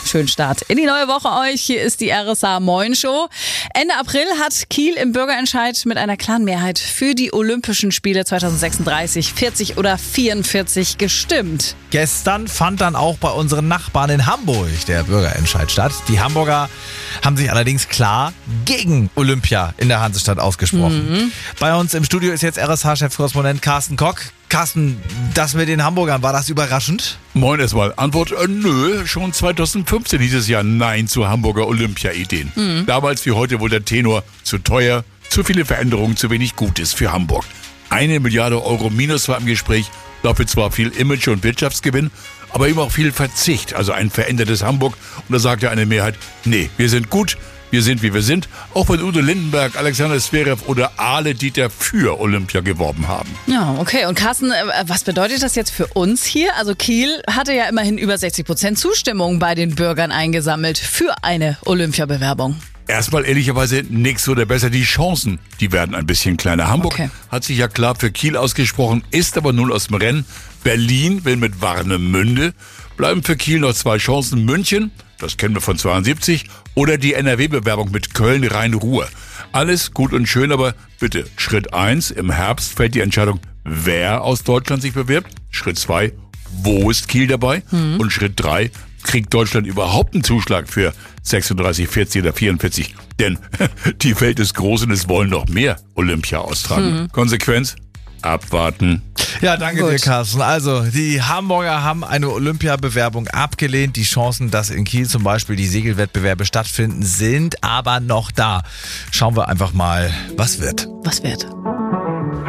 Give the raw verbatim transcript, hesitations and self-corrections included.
schönen Start in die neue Woche euch. Hier ist die R S A Moin Show. Ende April hat Kiel im Bürgerentscheid mit einer klaren Mehrheit für die Olympischen Spiele zweitausendsechsunddreißig, vierzig oder vierundvierzig gestimmt. Gestern fand dann auch bei unseren Nachbarn in Hamburg der Bürgerentscheid statt. Die Hamburger haben sich allerdings klar gegen Olympia in der Hansestadt ausgesprochen. Mhm. Bei uns im Studio ist jetzt R S H-Chefkorrespondent Carsten Kock. Carsten, das mit den Hamburgern, war das überraschend? Moin erstmal. Antwort, äh, nö. Schon zweitausendfünfzehn hieß es ja Nein zu Hamburger Olympia-Ideen. Mhm. Damals wie heute wohl der Tenor: zu teuer, zu viele Veränderungen, zu wenig Gutes für Hamburg. Eine Milliarde Euro Minus war im Gespräch. Dafür zwar viel Image- und Wirtschaftsgewinn, aber eben auch viel Verzicht, also ein verändertes Hamburg. Und da sagte eine Mehrheit: Nee, wir sind gut. Wir sind, wie wir sind, auch wenn Udo Lindenberg, Alexander Zverev oder Ale Dieter für Olympia geworben haben. Ja, okay. Und Carsten, was bedeutet das jetzt für uns hier? Also Kiel hatte ja immerhin über sechzig Prozent Zustimmung bei den Bürgern eingesammelt für eine Olympiabewerbung. Erstmal ehrlicherweise nichts oder besser. Die Chancen, die werden ein bisschen kleiner. Hamburg okay. hat sich ja klar für Kiel ausgesprochen, ist aber nun aus dem Rennen. Berlin will mit Warnemünde. Bleiben für Kiel noch zwei Chancen. München, das kennen wir von zweiundsiebzig, oder die N R W-Bewerbung mit Köln-Rhein-Ruhr. Alles gut und schön, aber bitte, Schritt eins, im Herbst fällt die Entscheidung, wer aus Deutschland sich bewirbt. Schritt zwei, wo ist Kiel dabei? Mhm. Und Schritt drei, kriegt Deutschland überhaupt einen Zuschlag für sechsunddreißig, vierzig oder vierundvierzig? Denn die Welt ist groß und es wollen noch mehr Olympia austragen. Mhm. Konsequenz? Abwarten. Ja, danke Gut. dir, Carsten. Also, die Hamburger haben eine Olympiabewerbung abgelehnt. Die Chancen, dass in Kiel zum Beispiel die Segelwettbewerbe stattfinden, sind aber noch da. Schauen wir einfach mal, was wird. Was wird?